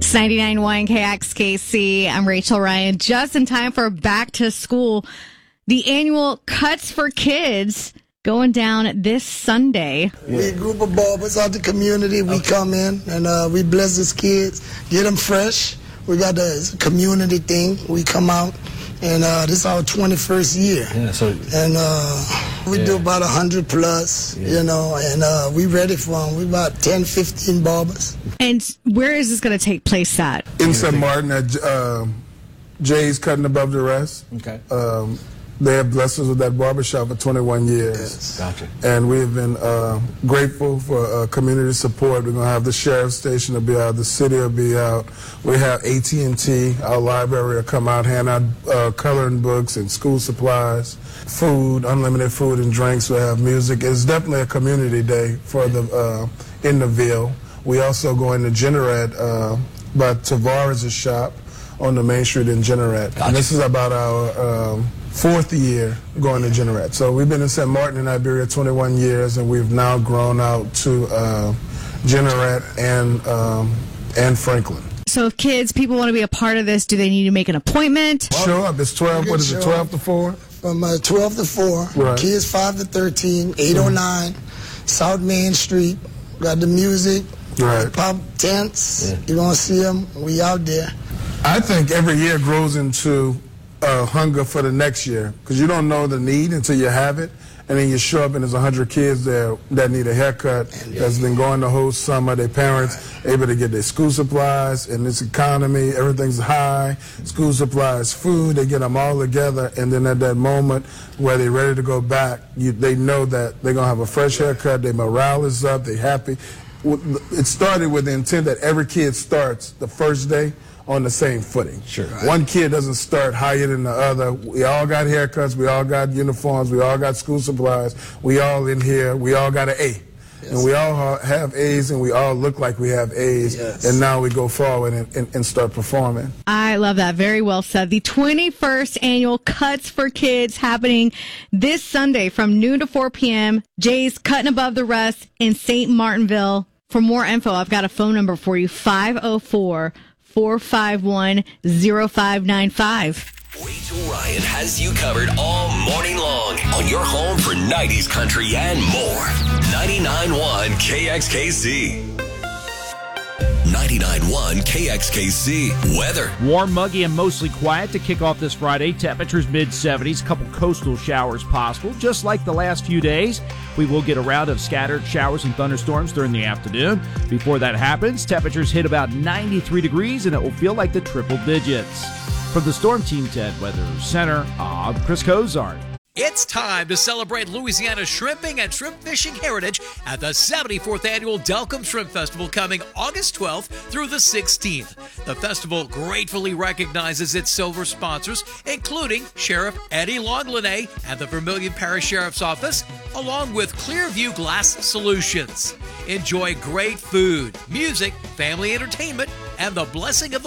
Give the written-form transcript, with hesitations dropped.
It's 99.1 KXKC. I'm Rachel Ryan. Just in time for back to school. The annual Cuts for Kids going down this Sunday. We're a group of barbers out the community. We come in and we bless these kids, get them fresh. We got the community thing. We come out, and this is our 21st year. Yeah, we do about 100 plus, and we ready for them. We about 10, 15 barbers. And where is this going to take place at? In St. Martin at Jay's Cutting Above the Rest. Okay. They have blessed us with that barbershop for 21 years. Yes. Gotcha. And we've been grateful for community support. We're going to have the sheriff's station will be out, the city will be out. We have AT&T, our library will come out, hand out coloring books and school supplies, food, unlimited food and drinks. We have music. It's definitely a community day for the in the Ville. We also go into Jeanerette by Tavares' shop on the main street in Jeanerette. Gotcha. And this is about our fourth year going to Jeanerette. So we've been in St. Martin in Iberia 21 years, and we've now grown out to Jeanerette and Franklin. So if people want to be a part of this, do they need to make an appointment? Show up. It's 12. What is it? 12 to 4. From 12 to 4. Right. Kids 5 to 13. 809 South Main Street. Got the music. Right. Pop tents. Yeah. You want to see them? We out there. I think every year grows into hunger for the next year, because you don't know the need until you have it, and then you show up and there's 100 kids there that need a haircut that's been going the whole summer. Their parents able to get their school supplies. In this economy, everything's high. School supplies, food, they get them all together, and then at that moment where they're ready to go back, they know that they're going to have a fresh haircut, their morale is up, they're happy. It started with the intent that every kid starts the first day on the same footing. Sure. Right. One kid doesn't start higher than the other. We all got haircuts, we all got uniforms, we all got school supplies, we all in here, we all got an A. Yes. And we all have A's, and we all look like we have A's. Yes. And now we go forward and start performing. I love that. Very well said. The 21st annual Cuts for Kids happening this Sunday from noon to 4 p.m. Jay's Cutting Above the Rest in St. Martinville. For more info, I've got a phone number for you, 504-451-0595. Rachel Ryan has you covered all morning long on your home for 90s country and more. 99.1 KXKC. 99.1 KXKC weather. Warm, muggy, and mostly quiet to kick off this Friday. Temperatures mid-70s, couple coastal showers possible. Just like the last few days, we will get a round of scattered showers and thunderstorms during the afternoon. Before that happens, temperatures hit about 93 degrees, and it will feel like the triple digits. From the Storm Team 10 Weather Center, I'm Chris Cozart. It's time to celebrate Louisiana's shrimping and shrimp fishing heritage at the 74th Annual Delcombe Shrimp Festival coming August 12th through the 16th. The festival gratefully recognizes its silver sponsors, including Sheriff Eddie Longlinay and the Vermilion Parish Sheriff's Office, along with Clearview Glass Solutions. Enjoy great food, music, family entertainment, and the blessing of the